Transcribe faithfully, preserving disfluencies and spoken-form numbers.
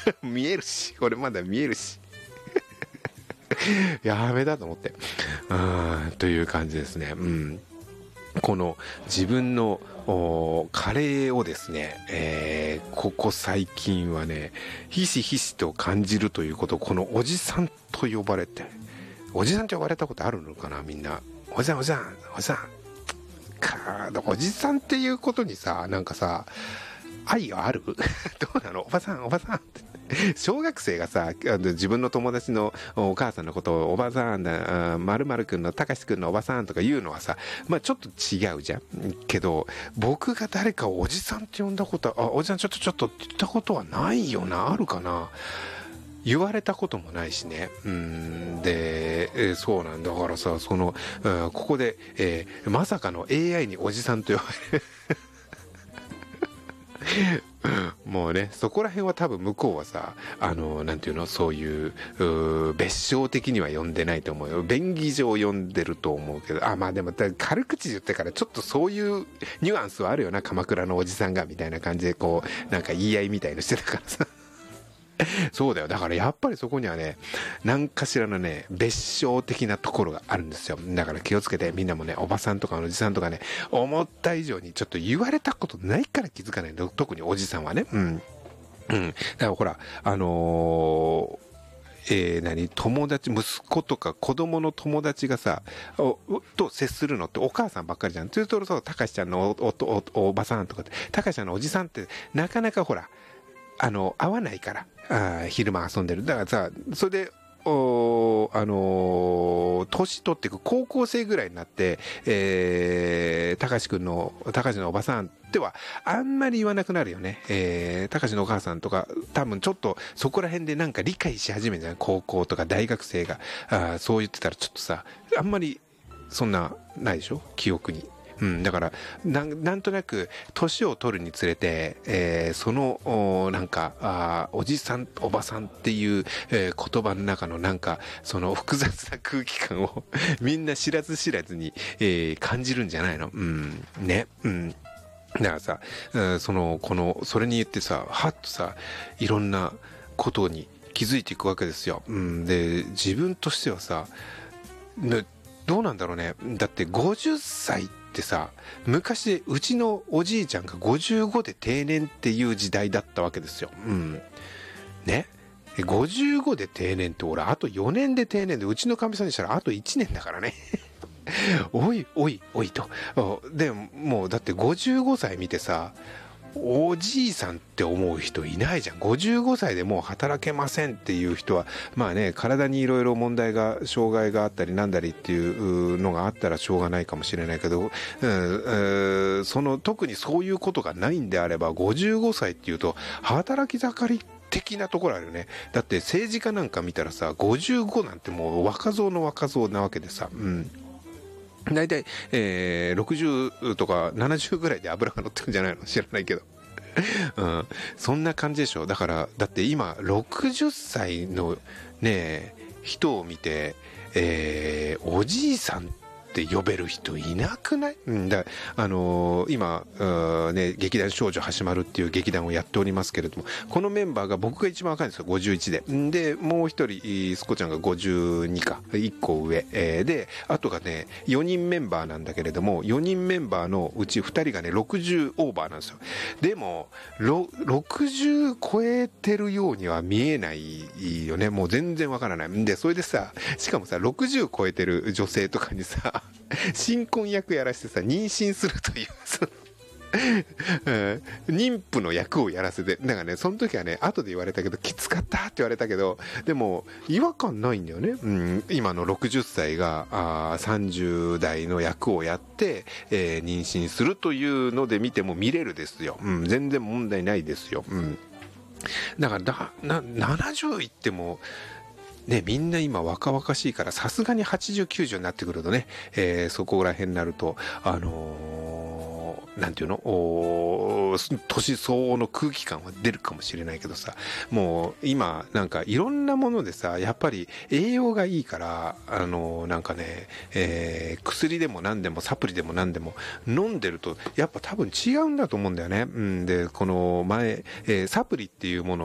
見えるし、俺まだ見えるしやめだと思って、うんという感じですね。うん、この自分のカレーをですね、えー、ここ最近はねひしひしと感じるということ。このおじさんと呼ばれて、おじさんと呼ばれたことあるのかな、みんな。おじさんおじさんおじさんか、おじさんっていうことにさ、なんかさ愛があるどうなの、おばさんおばさんって小学生がさ、自分の友達のお母さんのことをおばさんだ、まるまるくんのたかしくんのおばさんとか言うのはさ、まあちょっと違うじゃん。けど僕が誰かをおじさんって呼んだことは、あ、おじさんちょっとちょっとって言ったことはないよな。あるかな。言われたこともないしね。うんで、えー、そうなんだからさ、その、うん、ここで、えー、まさかの エーアイ におじさんと呼ばれるもうね、そこら辺は多分向こうはさ、あのなんていうの、そういう、う別称的には呼んでないと思うよ。便宜上呼んでると思うけど、あ、まあでも軽口言ってからちょっとそういうニュアンスはあるよな。鎌倉のおじさんがみたいな感じでこうなんか言い合いみたいのしてたからさそうだよ。だからやっぱりそこにはね、何かしらのね、別称的なところがあるんですよ。だから気をつけて、みんなもね、おばさんとかおじさんとかね、思った以上にちょっと言われたことないから気づかないんだ。特におじさんはね。うん。うん。だからほら、あのー、えー、何友達、息子とか子供の友達がさ、おと接するのってお母さんばっかりじゃん。というと、そう、たかしちゃんのお、お、お、おばさんとかって、たかしちゃんのおじさんって、なかなかほら、あの、会わないから、あ昼間遊んでる。だからさ、それで、おあのー、年取っていく高校生ぐらいになって、えー、たかしくんの、たかしのおばさんっては、あんまり言わなくなるよね。えー、たかしのお母さんとか、多分ちょっとそこら辺でなんか理解し始めるじゃん。高校とか大学生が、あそう言ってたらちょっとさ、あんまり、そんな、ないでしょ記憶に。うん、だからな、なんとなく年を取るにつれて、えー、そのなんかあおじさんおばさんっていう、えー、言葉の中のなんかその複雑な空気感をみんな知らず知らずに、えー、感じるんじゃないの。うんね。うんだからさ、うん、そのこのそれに言ってさ、はっとさ、いろんなことに気づいていくわけですよ。うん、で自分としてはさ、ね、どうなんだろうね。だってごじゅっさいってさ、昔うちのおじいちゃんがごじゅうごで定年っていう時代だったわけですよ。うん。ね。ごじゅうごで定年って俺あとよねんで定年で、うちのかみさんにしたらあといちねんだからね。おいおいおいと。でもうだってごじゅうごさい見てさ、おじいさんって思う人いないじゃん。ごじゅうごさいでもう働けませんっていう人は、まあね、体にいろいろ問題が、障害があったりなんだりっていうのがあったらしょうがないかもしれないけど、うん、その特にそういうことがないんであれば、ごじゅうごさいっていうと働き盛り的なところあるよね。だって政治家なんか見たらさ、ごじゅうごなんてもう若造の若造なわけでさ、うん。大体、えー、ろくじゅうとかななじゅうぐらいで油が乗ってるんじゃないの、知らないけど。うん、そんな感じでしょ。だから、だって今、ろくじゅっさいのね、人を見て、えー、おじいさんって呼べる人いなくない？うん、だあのー、今、ね、劇団少女はしまるっていう劇団をやっておりますけれども、このメンバーが僕が一番若いんですよ、ごじゅういちで。で、もう一人、スコちゃんがごじゅうにか、いっこ上。えー、で、あとがね、よにんメンバーなんだけれども、よにんメンバーのうちふたりがね、ろくじゅうオーバーなんですよ。でも、ろくじゅう超えてるようには見えないよね。もう全然わからない。んで、それでさ、しかもさ、ろくじゅう超えてる女性とかにさ、新婚役やらしてさ、妊娠するという、その妊婦の役をやらせて、だからね、その時はね、後で言われたけど、きつかったって言われたけど、でも、違和感ないんだよね。うん、今のろくじゅっさいがあさんじゅう代の役をやって、えー、妊娠するというので見ても見れるですよ。うん、全然問題ないですよ。うん。だからだ、な、ななじゅういっても、ね、みんな今若々しいから、さすがにはちじゅう、きゅうじゅうになってくるとね、えー、そこら辺になると、あのー、なんていうの、年相応の空気感は出るかもしれないけどさ、もう今なんかいろんなものでさ、やっぱり栄養がいいから、あのー、なんかね、えー、薬でも何でもサプリでも何でも飲んでると、やっぱ多分違うんだと思うんだよね。うんで、この前、えー、サプリっていうも